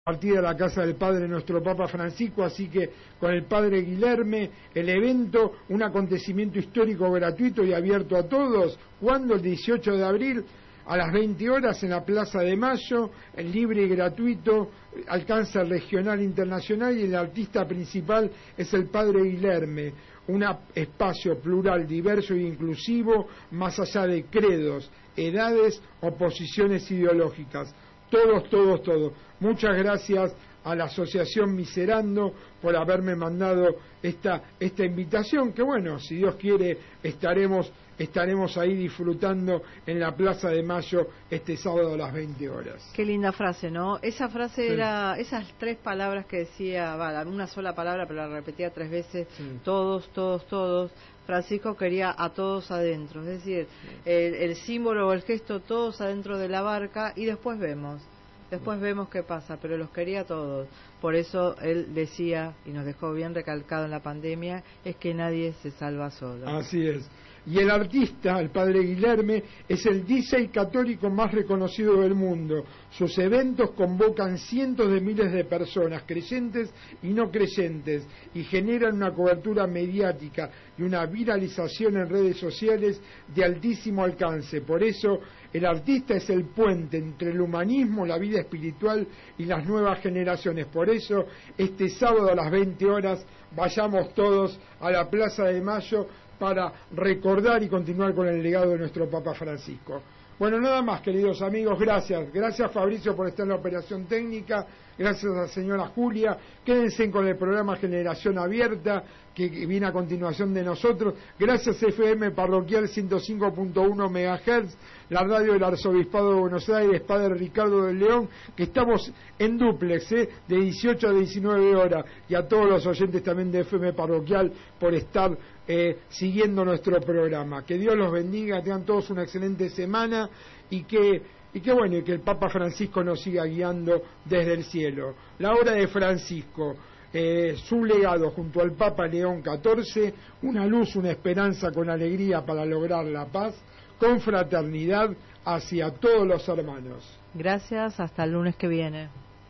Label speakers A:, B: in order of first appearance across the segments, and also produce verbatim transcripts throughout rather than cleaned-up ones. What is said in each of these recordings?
A: partida a la casa del Padre nuestro Papa Francisco, así que con el Padre Guilherme, el evento, un acontecimiento histórico gratuito y abierto a todos, cuando el dieciocho de abril a las veinte horas en la Plaza de Mayo, libre y gratuito, alcance regional e internacional, y el artista principal es el Padre Guilherme, un espacio plural, diverso e inclusivo, más allá de credos, edades o posiciones ideológicas. Todos, todos, todos. Muchas gracias a la Asociación Miserando por haberme mandado esta esta invitación, que bueno, si Dios quiere estaremos estaremos ahí disfrutando en la Plaza de Mayo este sábado a las veinte horas.
B: Qué linda frase, ¿no? Esa frase
A: sí.
B: era, esas tres palabras que decía, va, una sola palabra, pero la repetía tres veces, sí. todos, todos, todos. Francisco quería a todos adentro, es decir, sí. el, el símbolo o el gesto, todos adentro de la barca, y después vemos. Después vemos qué pasa, pero los quería a todos. Por eso él decía, y nos dejó bien recalcado en la pandemia, es que nadie se salva solo.
A: Así es. Y el artista, el Padre Guilherme, es el D J católico más reconocido del mundo. Sus eventos convocan cientos de miles de personas, creyentes y no creyentes, y generan una cobertura mediática y una viralización en redes sociales de altísimo alcance. Por eso, el artista es el puente entre el humanismo, la vida espiritual y las nuevas generaciones. Por eso, este sábado a las veinte horas, vayamos todos a la Plaza de Mayo para recordar y continuar con el legado de nuestro Papa Francisco. Bueno, nada más, queridos amigos, gracias. Gracias, Fabricio, por estar en la operación técnica. Gracias a la señora Julia. Quédense con el programa Generación Abierta, que viene a continuación de nosotros. Gracias, F M Parroquial ciento cinco punto uno megahertz, la radio del Arzobispado de Buenos Aires, Padre Ricardo del León, que estamos en dúplex, ¿eh? de dieciocho a diecinueve horas. Y a todos los oyentes también de F M Parroquial por estar eh, siguiendo nuestro programa. Que Dios los bendiga, tengan todos una excelente semana, y que y que bueno, y que el Papa Francisco nos siga guiando desde el cielo. La obra de Francisco, eh, su legado junto al Papa León catorce, una luz, una esperanza con alegría para lograr la paz, con fraternidad hacia todos los hermanos.
B: Gracias, hasta el lunes que viene.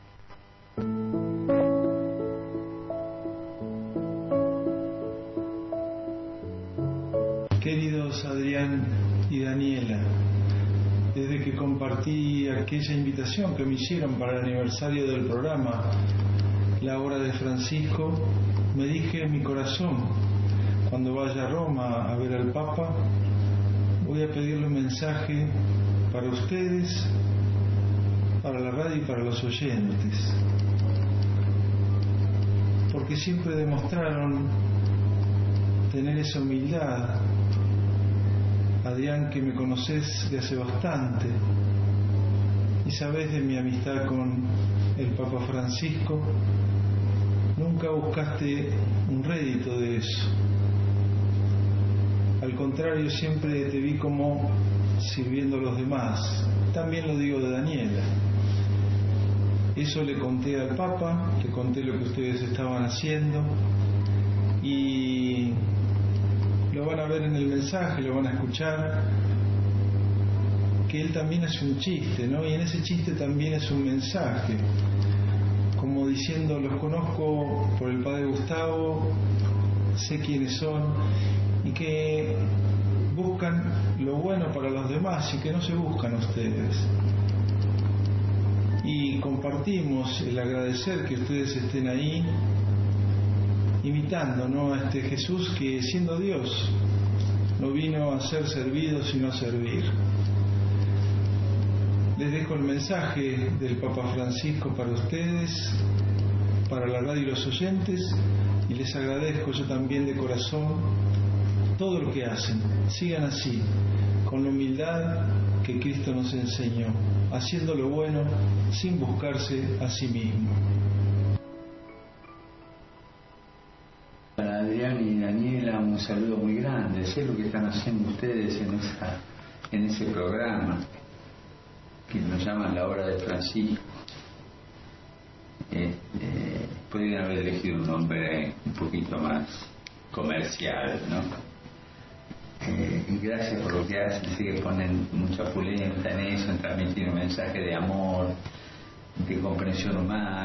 C: Queridos Adrián y Daniela, desde que compartí aquella invitación que me hicieron para el aniversario del programa, la obra de Francisco, me dije en mi corazón, cuando vaya a Roma a ver al Papa, voy a pedirle un mensaje para ustedes, para la radio y para los oyentes, porque siempre demostraron tener esa humildad. Adrián, que me conoces de hace bastante y sabés de mi amistad con el Papa Francisco, nunca buscaste un rédito de eso. Al contrario, siempre te vi como sirviendo a los demás. También lo digo de Daniela. Eso le conté al Papa, le conté lo que ustedes estaban haciendo, y lo van a ver en el mensaje, lo van a escuchar, que él también hace un chiste, ¿no? Y en ese chiste también es un mensaje, como diciendo, los conozco por el Padre Gustavo, sé quiénes son, y que buscan lo bueno para los demás y que no se buscan ustedes. Y compartimos el agradecer que ustedes estén ahí, imitando, ¿no?, a este Jesús que, siendo Dios, no vino a ser servido sino a servir. Les dejo el mensaje del Papa Francisco para ustedes, para la radio y los oyentes, y les agradezco yo también de corazón todo lo que hacen. Sigan así, con la humildad que Cristo nos enseñó, haciendo lo bueno sin buscarse a sí mismo.
D: Para Adrián y Daniela, un saludo muy grande. Sé lo que están haciendo ustedes en esa, en ese programa que nos llaman La Hora de Francisco. Eh, eh, podrían haber elegido un nombre un poquito más comercial, ¿no? Eh, y gracias por lo que hacen. Sí que ponen mucha pulenta en eso, en transmitir un mensaje de amor, de comprensión humana.